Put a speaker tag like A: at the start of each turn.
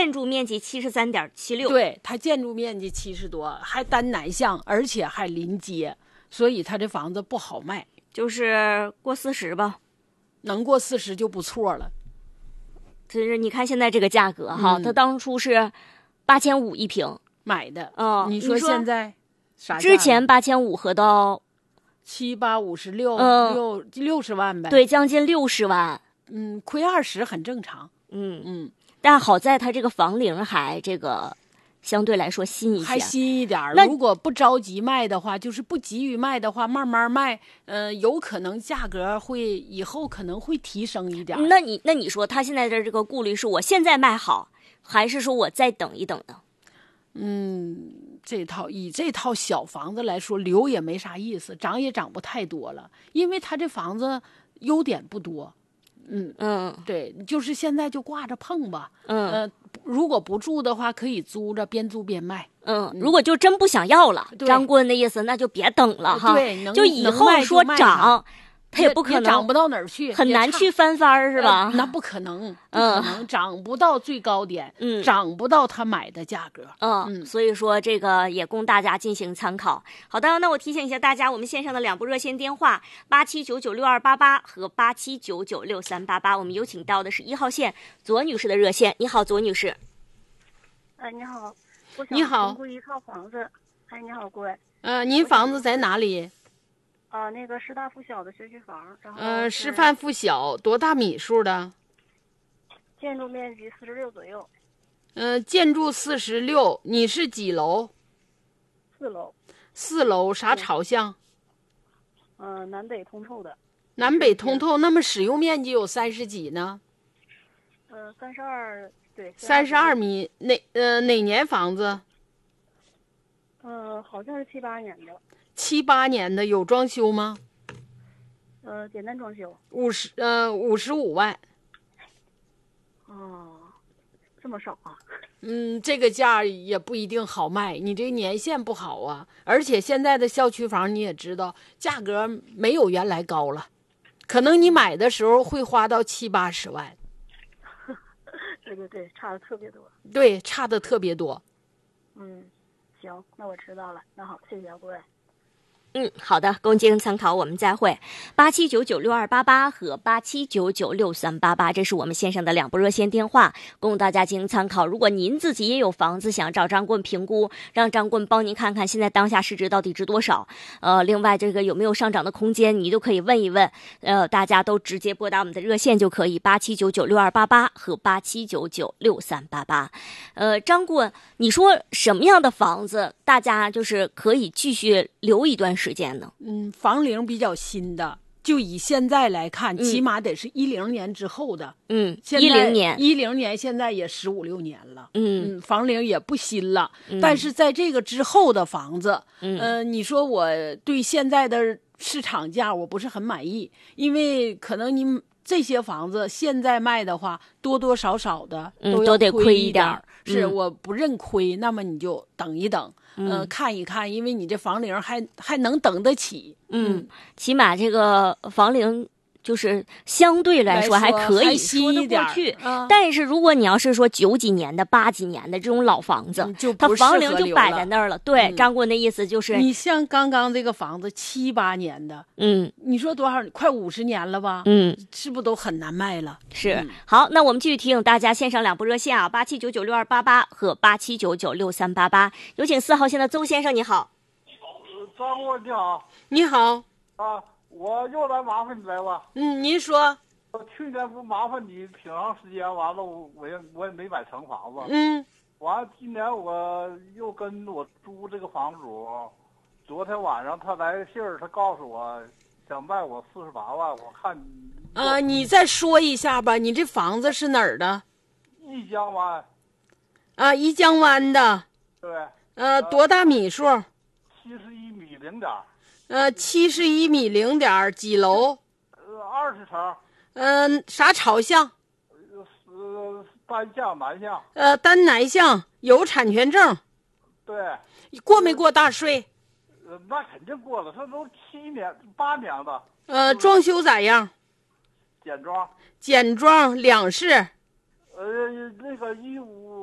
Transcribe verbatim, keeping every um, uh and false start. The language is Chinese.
A: 建筑面积七十三点七六，
B: 对，它建筑面积七十多，还单南向，而且还临街，所以它这房子不好卖，
A: 就是过四十吧，
B: 能过四十就不错了。
A: 就是你看现在这个价格哈，
B: 嗯、
A: 它当初是八千五一平
B: 买的，
A: 嗯，
B: 你说现在啥？
A: 之前八千五合到
B: 七八五十六六六十万呗，
A: 对，将近六十万，
B: 嗯，亏二十很正常，
A: 嗯
B: 嗯，
A: 但好在它这个房龄还这个相对来说新一些，
B: 还新一点。
A: 那
B: 如果不着急卖的话，就是不急于卖的话，慢慢卖，呃，有可能价格会以后可能会提升一点。
A: 那你那你说他现在的这个顾虑是我现在卖好，还是说我再等一等呢？
B: 嗯，这套以这套小房子来说，留也没啥意思，涨也涨不太多了，因为他这房子优点不多。嗯
A: 嗯，
B: 对，就是现在就挂着碰吧。
A: 嗯，
B: 呃，如果不住的话，可以租着，边租边卖。
A: 嗯，如果就真不想要了，张棍的意思，那就别等了哈。
B: 对，
A: 就以后说涨。它也不可能
B: 涨不到哪儿去，
A: 很难去翻番是吧、
B: 呃？那不可能，不可能、嗯、涨不到最高点，
A: 嗯，
B: 涨不到他买的价格，
A: 嗯, 嗯，所以说这个也供大家进行参考。好的，那我提醒一下大家，我们线上的两部热线电话八七九九六二八八和八七九九六三八八，我们有请到的是一号线左女士的热线。你好，左女士。
C: 哎，你好，我
B: 你好，
C: 评估一套房子。哎，你好，各位。
B: 呃，您房子在哪里？
C: 呃，那个师大附小的学区房，然后
B: 呃，师范附小多大米数的？
C: 建筑面积四十六左右。
B: 呃，建筑四十六，你是几楼？
C: 四楼。
B: 四楼啥朝向？
C: 嗯、呃，南北通透的。
B: 南北通透，那么使用面积有三十几呢？
C: 呃，三十二，对。
B: 三十二米，哪呃哪年房子？
C: 呃，好像是七八年的。
B: 七八年的，有装修吗？
C: 呃，简单装修。
B: 五十呃五十五万。
C: 哦，这么少啊？
B: 嗯，这个价也不一定好卖，你这年限不好啊。而且现在的校区房你也知道，价格没有原来高了，可能你买的时候会花到七八十万。
C: 对对对，差的特别多。
B: 对，差的特别多。
C: 嗯，行，那我知道了。那好，谢谢各位。
A: 嗯，好的，供进行参考，我们再会。八七九九六二八八和八七九九六三八八，这是我们线上的两部热线电话，供大家进行参考。如果您自己也有房子，想找张棍评估，让张棍帮您看看现在当下市值到底值多少，呃，另外这个有没有上涨的空间，你都可以问一问。呃，大家都直接拨打我们的热线就可以，八七九九六二八八和八七九九六三八八。呃，张棍，你说什么样的房子大家就是可以继续留一段时间？时间呢？
B: 嗯，房龄比较新的，就以现在来看，
A: 嗯、
B: 起码得是一零年之后的。
A: 嗯，一零年，
B: 一零年现在也十五六年了。
A: 嗯,
B: 嗯，房龄也不新了、
A: 嗯。
B: 但是在这个之后的房子，
A: 嗯，
B: 呃，你说我对现在的市场价我不是很满意，因为可能你这些房子现在卖的话，多多少少的都
A: 都得亏
B: 一
A: 点。
B: 是，我不认亏，那么你就等一等。
A: 嗯、
B: 呃，看一看，因为你这房龄还还能等得起，
A: 嗯，嗯起码这个房龄就是相对来说还可以
B: 说
A: 得过去。
B: 嗯、
A: 但是如果你要是说九几年的、八几年的这种老房子，
B: 嗯、就
A: 它房龄就摆在那儿了。对，
B: 嗯、
A: 张棍的意思就是，
B: 你像刚刚这个房子七八年的，
A: 嗯，
B: 你说多少？快五十年了吧？
A: 嗯，
B: 是不是都很难卖了？
A: 是。
B: 嗯、
A: 好，那我们继续提醒大家，线上两部热线啊，八七九九六二八八和八七九九六三八八，有请四号线的邹先生，你好。
D: 张棍你好。
B: 你好。
D: 啊。我又来麻烦你来了。
B: 嗯，您说。
D: 我去年不麻烦你挺长时间，完了我也我也没买成房子。
B: 嗯。
D: 完了，今年我又跟我租这个房主，昨天晚上他来信儿，他告诉我想卖我四十八万，我看。
B: 呃，你再说一下吧，你这房子是哪儿的？
D: 宜江湾。
B: 啊，宜江湾的。
D: 对。
B: 呃，多大米数？
D: 七十一米零点。
B: 呃，七十一米零点，几楼？
D: 呃，二十层。
B: 嗯、呃，啥朝向？
D: 呃，单向南向。
B: 呃，单南向，有产权证。
D: 对。
B: 过没过大税？
D: 呃，那肯定过了，这都七年八年了。
B: 呃，装修咋样？
D: 简装。
B: 简装两室。
D: 呃，那个一屋。